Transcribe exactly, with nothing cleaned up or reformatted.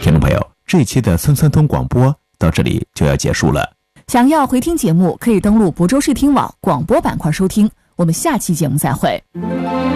听众朋友，这一期的村村通广播到这里就要结束了。 想要回听节目，可以登录亳州视听网广播板块收听。我们下期节目再会。